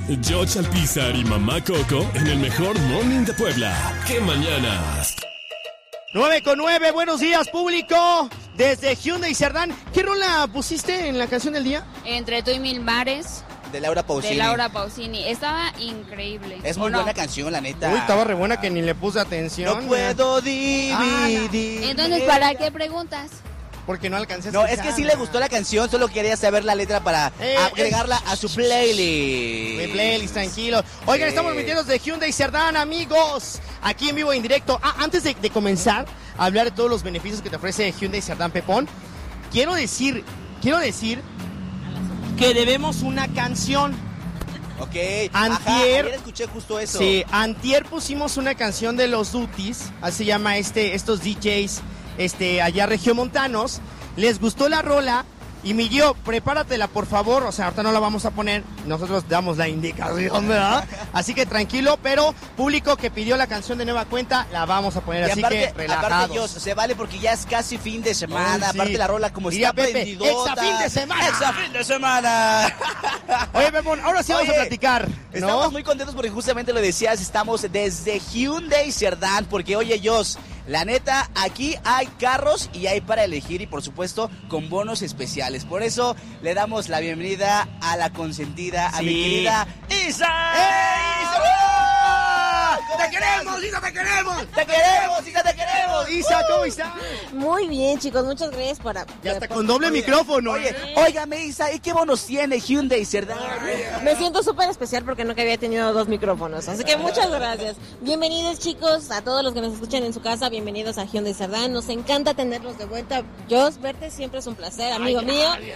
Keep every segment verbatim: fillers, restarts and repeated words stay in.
George Alpizar y Mamá Coco en el mejor morning de Puebla. ¡Qué mañanas! nueve con nueve, buenos días, público. Desde Hyundai Cerdán. ¿Qué rola pusiste en la canción del día? Entre tú y mil mares. De Laura Pausini. De Laura Pausini. Estaba increíble. Es muy no? buena canción, la neta. Uy, estaba re buena que ni le puse atención. No puedo dividir. Ah, entonces, ¿para qué preguntas? Porque no alcancé a No, escuchar. es que sí le gustó la canción, solo quería saber la letra para Eh, agregarla eh, a su playlist. Mi playlist, tranquilo. Oigan, Sí. estamos metidos de Hyundai Cerdán, amigos. Aquí en vivo e en directo. Ah, antes de, de comenzar a hablar de todos los beneficios que te ofrece Hyundai Cerdán, Pepón, quiero decir, quiero decir que debemos una canción. Ok. Antier, Ajá, ayer escuché justo eso. Sí, antier pusimos una canción de los Duties, así se llama este, estos D Js, este, allá regiomontanos. Les gustó la rola y mi Gio, prepáratela por favor, o sea, ahorita no la vamos a poner, nosotros damos la indicación, ¿verdad? Así que tranquilo, pero público que pidió la canción de nueva cuenta, la vamos a poner, Y así aparte, que relajados. aparte, Dios, se vale porque ya es casi fin de semana. Ay, sí. Aparte la rola como Diría está Pepe, prendidota. ¡exa fin de semana! ¡Exa fin de semana! Oye, Pepón, ahora sí vamos Oye, a platicar, ¿no? Estamos muy contentos porque justamente lo decías, estamos desde Hyundai Cerdán, porque oye, Jos, la neta, aquí hay carros y hay para elegir y por supuesto con bonos especiales. Por eso le damos la bienvenida a la consentida, a Sí. mi querida Isa. ¡Ey, Isa! ¡Te queremos, Isa, te queremos! ¡Te queremos, Isa, te queremos! Isa, ¿cómo estás? Muy bien, chicos, muchas gracias por... Ya está con doble micrófono. Oye, ¿eh? óigame, Isa, ¿y qué bonos tiene Hyundai Cerdán? Me siento súper especial porque nunca había tenido dos micrófonos, así que muchas gracias. Bienvenidos, chicos, a todos los que nos escuchan en su casa, bienvenidos a Hyundai Cerdán. Nos encanta tenerlos de vuelta. Jos, verte siempre es un placer, amigo Ay, mío. gracias.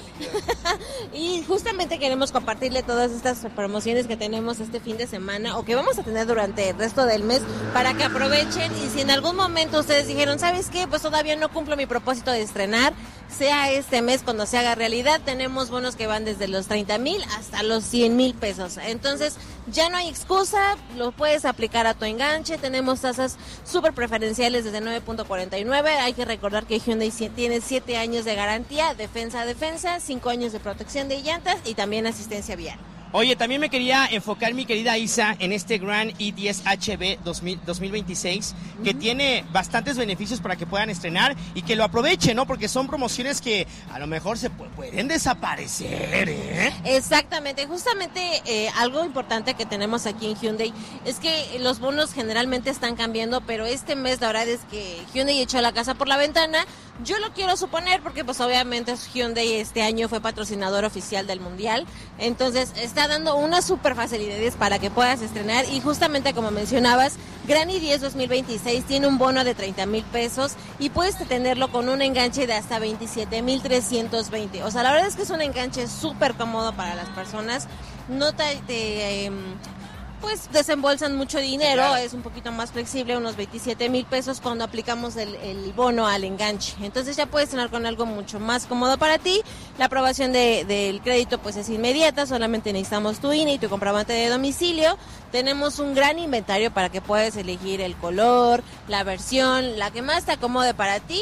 Y justamente queremos compartirle todas estas promociones que tenemos este fin de semana o que vamos a tener durante el resto del mes para que aprovechen. Y si en algún momento ustedes dijeron, ¿sabes qué? Pues todavía no cumplo mi propósito de estrenar, sea este mes cuando se haga realidad, tenemos bonos que van desde los treinta mil hasta los cien mil pesos. Entonces ya no hay excusa, lo puedes aplicar a tu enganche. Tenemos tasas súper preferenciales desde nueve punto cuarenta y nueve. Hay que recordar que Hyundai tiene siete años de garantía, defensa a defensa, cinco años de protección de llantas y también asistencia vial. Oye, también me quería enfocar, mi querida Isa, en este Grand i diez H B dos mil veintiséis, que uh-huh. tiene bastantes beneficios para que puedan estrenar y que lo aprovechen, ¿no? Porque son promociones que a lo mejor se pu- pueden desaparecer, ¿eh? Exactamente, justamente eh, algo importante que tenemos aquí en Hyundai es que los bonos generalmente están cambiando, pero este mes la verdad es que Hyundai echó la casa por la ventana. Yo lo quiero suponer porque pues obviamente Hyundai este año fue patrocinador oficial del Mundial, entonces está dando unas super facilidades para que puedas estrenar y justamente como mencionabas, Grand i diez dos mil veintiséis tiene un bono de treinta mil pesos y puedes tenerlo con un enganche de hasta veintisiete mil trescientos veinte. O sea, la verdad es que es un enganche súper cómodo para las personas, no te... te eh, pues desembolsan mucho dinero, claro. Es un poquito más flexible, unos veintisiete mil pesos cuando aplicamos el, el bono al enganche. Entonces ya puedes tener con algo mucho más cómodo para ti. La aprobación de, del crédito pues es inmediata, solamente necesitamos tu I N E y tu comprobante de domicilio. Tenemos un gran inventario para que puedas elegir el color, la versión, la que más te acomode para ti.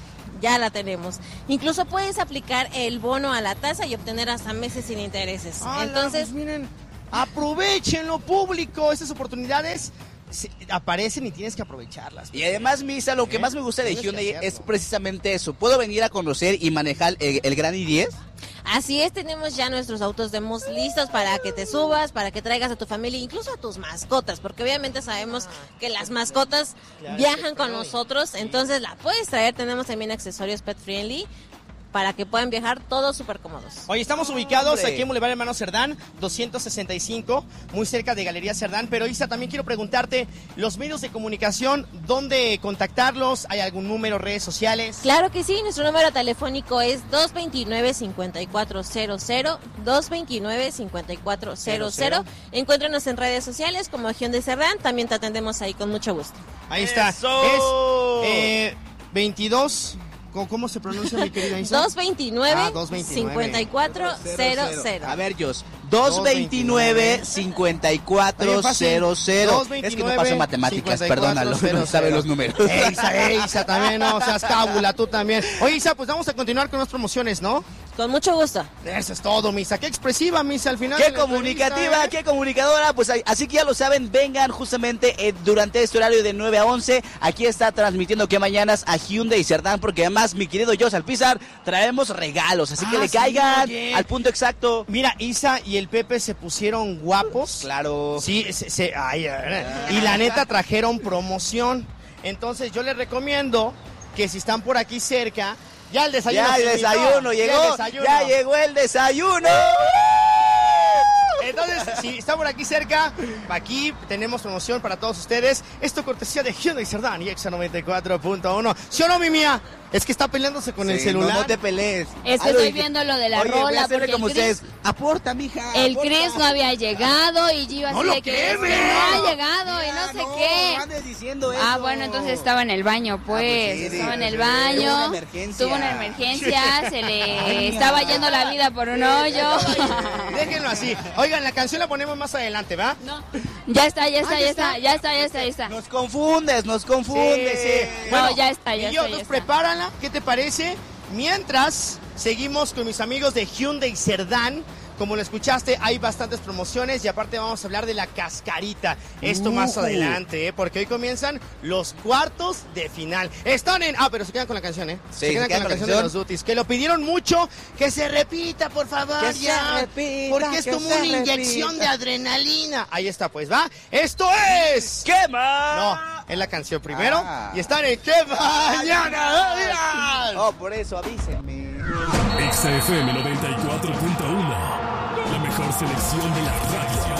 Ya la tenemos. Incluso puedes aplicar el bono a la tasa y obtener hasta meses sin intereses. Hola, Entonces, pues miren, aprovechenlo, público, estas oportunidades se aparecen y tienes que aprovecharlas. Y además, Misa, lo que ¿Eh? más me gusta de Tienes que Hyundai hacerlo. es precisamente eso. ¿Puedo venir a conocer y manejar el, el Grand i diez? así es, tenemos ya nuestros autos demos listos para que te subas, para que traigas a tu familia, incluso a tus mascotas, porque obviamente sabemos que las mascotas Claro, viajan con claro. nosotros, entonces la puedes traer. Tenemos también accesorios pet friendly para que puedan viajar todos súper cómodos. Oye, estamos ubicados Hombre. aquí en Boulevard Hermano Cerdán, doscientos sesenta y cinco, muy cerca de Galería Cerdán. Pero Isa, también quiero preguntarte, los medios de comunicación, ¿dónde contactarlos? ¿Hay algún número, redes sociales? Claro que sí, nuestro número telefónico es dos dos nueve, cinco cuatro cero cero, dos dos nueve, cinco cuatro cero cero. Encuéntranos en redes sociales como Hyundai Cerdán, también te atendemos ahí con mucho gusto. Ahí está. ¡Eso! Es eh, veintidós... ¿Cómo se pronuncia, mi querida Isa? dos dos nueve, Ah, dos dos nueve. cinco cuatro cero cero. A ver, Jos, dos dos nueve, cinco cuatro cero cero. Es que no paso matemáticas, perdónalo, no sabe los números. Ey, Isa, ey, Isa, también, no seas cábula, tú también. Oye, Isa, pues vamos a continuar con las promociones, ¿no? Con mucho gusto. Eso es todo, Misa. Qué expresiva, Misa, al final. Qué de la comunicativa, entrevista, ¿eh? qué comunicadora. Pues así que ya lo saben, vengan justamente eh, durante este horario de nueve a once. Aquí está transmitiendo que mañanas a Hyundai Cerdán, porque además, mi querido Jos Alpizar, traemos regalos. Así que Ah, le sí, caigan oye. al punto exacto. Mira, Isa y el Pepe se pusieron guapos. Claro. Sí, se, se- ay, ay, y la neta trajeron promoción. Entonces yo les recomiendo que si están por aquí cerca, ya el desayuno. Ya el se invitó, desayuno ya el llegó. desayuno. Ya llegó el desayuno. Entonces, si está por aquí cerca, aquí tenemos promoción para todos ustedes. Esto cortesía de Hyundai Cerdán y Exa noventa y cuatro punto uno. ¿Sí o no, mi mía? Es que está peleándose con el Sí, celular. No, no te pelees. Es que Algo estoy dije, viendo lo de la Oye, voy a rola, hacerle porque como el Chris- ustedes. Aporta, mija. El aporta. Chris no había llegado y yo iba ¡No así lo de que queme! es que no ha llegado y no sé No, qué. no andes diciendo eso. Ah, bueno, entonces estaba en el baño, pues. pues sí, estaba en sí, el sí. baño. Tuvo una emergencia. Tuvo una emergencia, se le Ay, estaba mira. yendo la vida por un hoyo. Déjenlo así. Oigan, la canción la ponemos más adelante, ¿va? No. Ya está, ya está, Ah, ya está, ya está, ya está, ya está. Nos confundes, nos confundes. Sí, sí. No, ya está, ya y yo, está, ya pues está. prepárala, ¿qué te parece? Mientras seguimos con mis amigos de Hyundai Cerdán. Como lo escuchaste, hay bastantes promociones y aparte vamos a hablar de la cascarita. Esto más Uh. adelante, ¿eh? Porque hoy comienzan los cuartos de final. Están en... Ah, pero se quedan con la canción, ¿eh? Sí, se quedan con la de canción. los Duties. Que lo pidieron mucho, que se repita, por favor, Que se ya. repita, porque es que como se una inyección repita. de adrenalina. Ahí está, pues, ¿va? Esto es... ¡Quema! No, es la canción primero. Ah. Y están en... ¡Qué mañana! Oigan. Oh, por eso, avísenme. Exa F M noventa y cuatro punto uno. La mejor selección de la radio.